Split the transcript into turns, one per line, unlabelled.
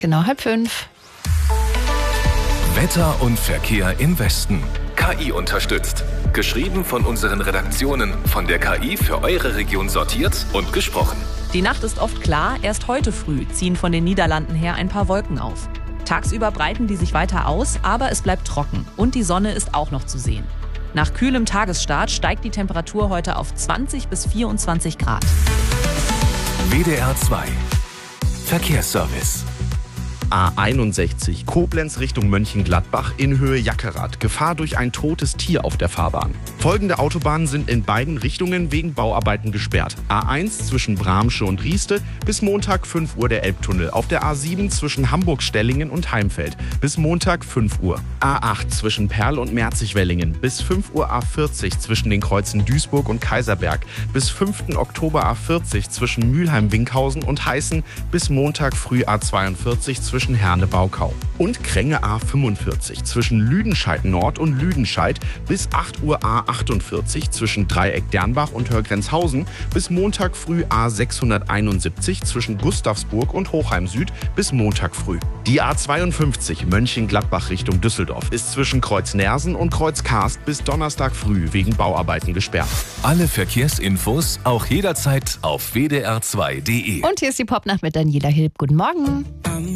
Genau 4:30.
Wetter und Verkehr im Westen. KI unterstützt. Geschrieben von unseren Redaktionen, von der KI für eure Region sortiert und gesprochen.
Die Nacht ist oft klar, erst heute früh ziehen von den Niederlanden her ein paar Wolken auf. Tagsüber breiten die sich weiter aus, aber es bleibt trocken und die Sonne ist auch noch zu sehen. Nach kühlem Tagesstart steigt die Temperatur heute auf 20 bis 24 Grad.
WDR 2 Verkehrsservice.
A61 Koblenz Richtung Mönchengladbach in Höhe Jackerath. Gefahr durch ein totes Tier auf der Fahrbahn. Folgende Autobahnen sind in beiden Richtungen wegen Bauarbeiten gesperrt. A1 zwischen Bramsche und Rieste bis Montag 5 Uhr der Elbtunnel. Auf der A7 zwischen Hamburg-Stellingen und Heimfeld bis Montag 5 Uhr. A8 zwischen Perl und Merzig-Wellingen bis 5 Uhr A40 zwischen den Kreuzen Duisburg und Kaiserberg. Bis 5. Oktober A40 zwischen Mülheim-Winkhausen und Heißen bis Montag früh A42 zwischen Herne-Baukau. Und Kränge A45 zwischen Lüdenscheid Nord und Lüdenscheid bis 8 Uhr A48 zwischen Dreieck-Dernbach und Hörgrenzhausen bis Montag früh A671 zwischen Gustavsburg und Hochheim Süd bis Montag früh. Die A52 Mönchengladbach Richtung Düsseldorf ist zwischen Kreuz Nersen und Kreuz Karst bis Donnerstag früh wegen Bauarbeiten gesperrt.
Alle Verkehrsinfos auch jederzeit auf wdr2.de.
Und hier ist die Popnacht mit Daniela Hilb. Guten Morgen.